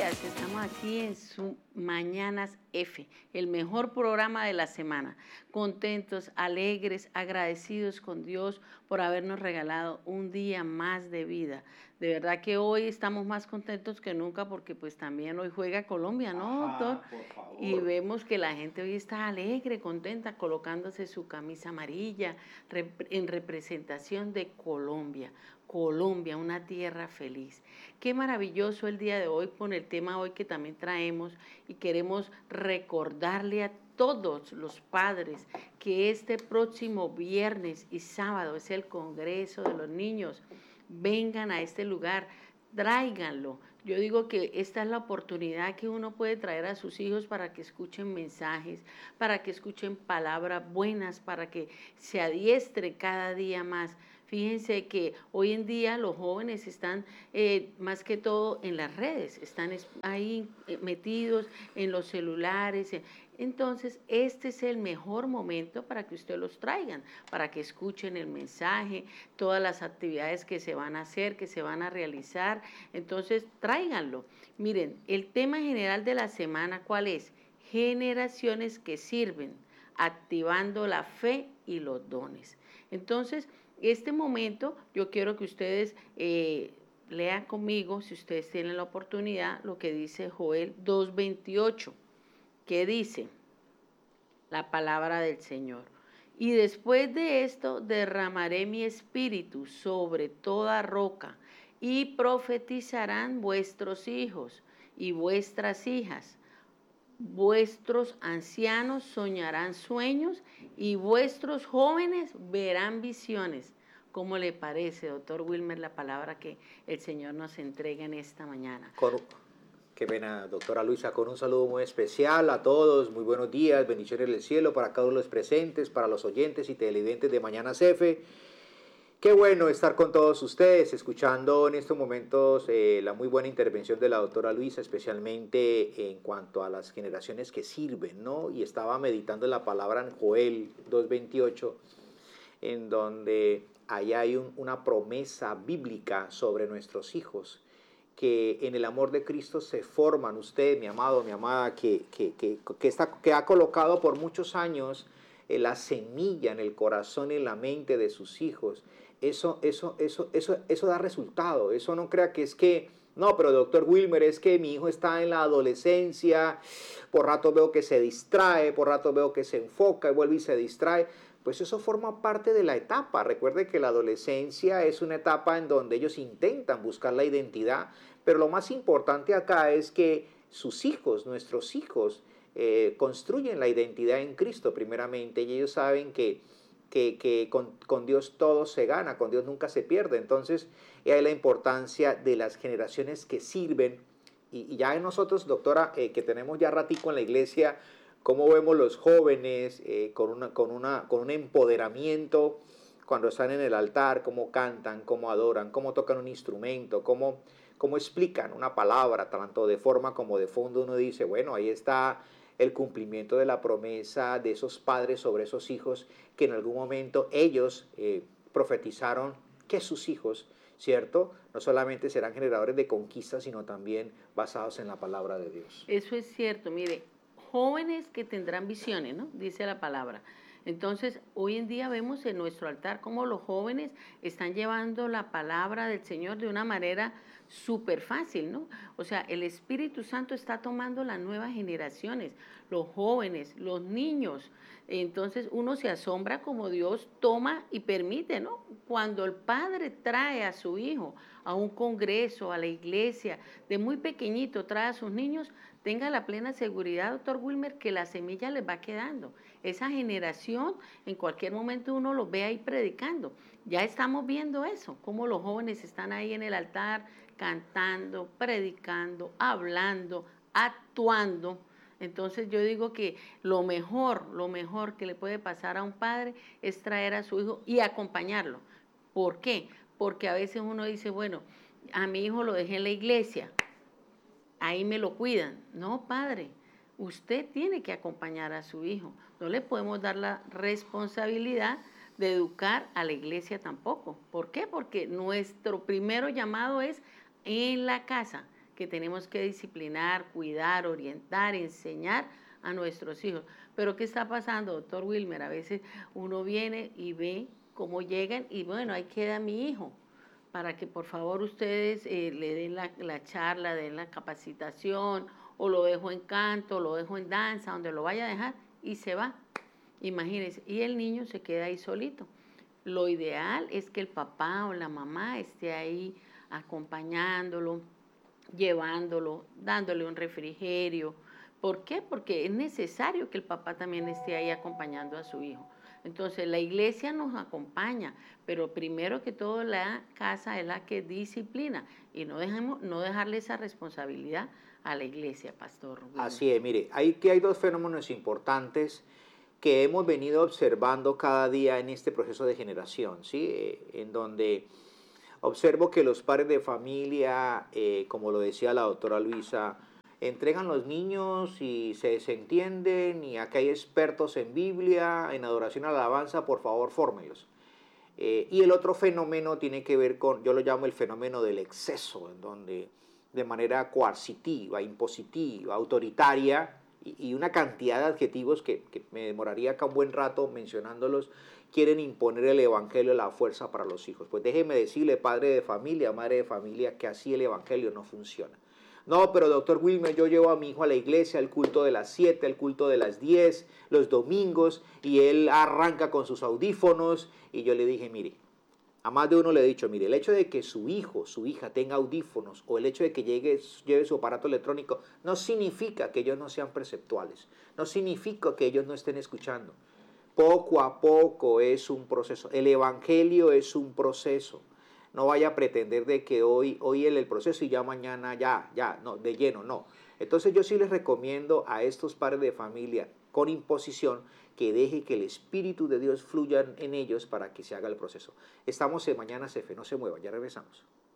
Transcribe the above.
días, estamos aquí en su Mañanas F, el mejor programa de la semana. Contentos, alegres, agradecidos con Dios por habernos regalado un día más de vida. De verdad que hoy estamos más contentos que nunca porque pues también hoy juega Colombia, ¿no, doctor? Por favor. Y vemos que la gente hoy está alegre, contenta, colocándose su camisa amarilla en representación de Colombia. Colombia, una tierra feliz. Qué maravilloso el día de hoy con el tema hoy que también traemos y queremos recordarle a todos los padres que este próximo viernes y sábado es el Congreso de los Niños. Vengan a este lugar, tráiganlo. Yo digo que esta es la oportunidad que uno puede traer a sus hijos para que escuchen mensajes, para que escuchen palabras buenas, para que se adiestre cada día más. Fíjense que hoy en día los jóvenes están más que todo en las redes, están ahí metidos en los celulares. Entonces, este es el mejor momento para que ustedes los traigan, para que escuchen el mensaje, todas las actividades que se van a hacer, que se van a realizar. Entonces, tráiganlo. Miren, el tema general de la semana, ¿cuál es? Generaciones que sirven, activando la fe y los dones. Entonces, este momento yo quiero que ustedes lean conmigo, si ustedes tienen la oportunidad, lo que dice Joel 2:28, que dice la palabra del Señor. Y después de esto derramaré mi espíritu sobre toda roca, y profetizarán vuestros hijos y vuestras hijas. Vuestros ancianos soñarán sueños y vuestros jóvenes verán visiones. ¿Cómo le parece, doctor Wilmer, la palabra que el Señor nos entrega en esta mañana? Qué pena, doctora Luisa, con un saludo muy especial a todos, muy buenos días, bendiciones del cielo para cada uno de los presentes, para los oyentes y televidentes de Mañanas F. Qué bueno estar con todos ustedes, escuchando en estos momentos la muy buena intervención de la doctora Luisa, especialmente en cuanto a las generaciones que sirven, ¿no? Y estaba meditando la palabra en Joel 2:28, en donde ahí hay una promesa bíblica sobre nuestros hijos, que en el amor de Cristo se forman. Usted, mi amado, mi amada, que ha colocado por muchos años la semilla en el corazón y en la mente de sus hijos. Eso da resultado. Eso no crea que es que, no, pero doctor Wilmer, es que mi hijo está en la adolescencia, por rato veo que se distrae, por rato veo que se enfoca y vuelve y se distrae. Pues eso forma parte de la etapa. Recuerde que la adolescencia es una etapa en donde ellos intentan buscar la identidad, pero lo más importante acá es que sus hijos, nuestros hijos, construyen la identidad en Cristo primeramente, y ellos saben que con Dios todo se gana, con Dios nunca se pierde. Entonces, hay la importancia de las generaciones que sirven, y ya en nosotros, doctora, que tenemos ya ratico en la iglesia, cómo vemos los jóvenes con un empoderamiento cuando están en el altar, cómo cantan, cómo adoran, cómo tocan un instrumento, cómo explican una palabra, tanto de forma como de fondo. Uno dice, bueno, ahí está el cumplimiento de la promesa de esos padres sobre esos hijos, que en algún momento ellos profetizaron que sus hijos, ¿cierto?, no solamente serán generadores de conquistas, sino también basados en la palabra de Dios. Eso es cierto, mire, jóvenes que tendrán visiones, ¿no? Dice la palabra. Entonces, hoy en día vemos en nuestro altar cómo los jóvenes están llevando la palabra del Señor de una manera súper fácil, ¿no? O sea, el Espíritu Santo está tomando las nuevas generaciones, los jóvenes, los niños. Entonces, uno se asombra como Dios toma y permite, ¿no? Cuando el Padre trae a su hijo a un congreso, a la iglesia, de muy pequeñito trae a sus niños, tenga la plena seguridad, doctor Wilmer, que la semilla les va quedando. Esa generación, en cualquier momento uno los ve ahí predicando. Ya estamos viendo eso, cómo los jóvenes están ahí en el altar cantando, predicando, hablando, actuando. Entonces yo digo que lo mejor que le puede pasar a un padre es traer a su hijo y acompañarlo. ¿Por qué? Porque a veces uno dice, bueno, a mi hijo lo dejé en la iglesia, ahí me lo cuidan. No, padre, usted tiene que acompañar a su hijo. No le podemos dar la responsabilidad de educar a la iglesia tampoco. ¿Por qué? Porque nuestro primero llamado es en la casa. que tenemos que disciplinar, cuidar, orientar, enseñar a nuestros hijos. Pero ¿qué está pasando, doctor Wilmer? A veces uno viene y ve cómo llegan y bueno, ahí queda mi hijo, para que por favor ustedes le den la charla, den la capacitación, o lo dejo en canto, lo dejo en danza, donde lo vaya a dejar, y se va. Imagínense, y el niño se queda ahí solito. Lo ideal es que el papá o la mamá esté ahí acompañándolo, llevándolo, dándole un refrigerio. ¿Por qué? Porque es necesario que el papá también esté ahí acompañando a su hijo. Entonces la iglesia nos acompaña, pero primero que todo la casa es la que disciplina y no dejarle esa responsabilidad a la iglesia, Pastor Wilmer. Así es, mire, hay dos fenómenos importantes que hemos venido observando cada día en este proceso de generación, ¿sí? En donde observo que los padres de familia, como lo decía la doctora Luisa, entregan los niños y se desentienden, y acá hay expertos en Biblia, en adoración y alabanza, por favor, fórmelos. Y el otro fenómeno tiene que ver con, yo lo llamo el fenómeno del exceso, en donde de manera coercitiva, impositiva, autoritaria, y una cantidad de adjetivos que me demoraría acá un buen rato mencionándolos, quieren imponer el evangelio a la fuerza para los hijos. Pues déjeme decirle, padre de familia, madre de familia, que así el evangelio no funciona. No, pero doctor Wilmer, yo llevo a mi hijo a la iglesia, al culto de las 7, al culto de las 10, los domingos, y él arranca con sus audífonos, y yo le dije, mire, a más de uno le he dicho, mire, el hecho de que su hijo, su hija tenga audífonos, o el hecho de que lleve su aparato electrónico, no significa que ellos no sean perceptuales, no significa que ellos no estén escuchando. Poco a poco es un proceso, el evangelio es un proceso. No vaya a pretender de que hoy el proceso y ya mañana ya, no, de lleno, no. Entonces yo sí les recomiendo a estos padres de familia con imposición que deje que el Espíritu de Dios fluya en ellos para que se haga el proceso. Estamos en Mañana CF, no se muevan, ya regresamos.